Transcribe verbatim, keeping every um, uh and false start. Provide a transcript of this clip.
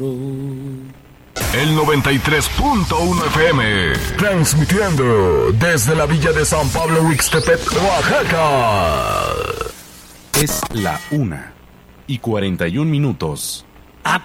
El noventa y tres punto uno F M, transmitiendo desde la villa de San Pablo Huixtepec, Oaxaca. Es la una y cuarenta y un minutos.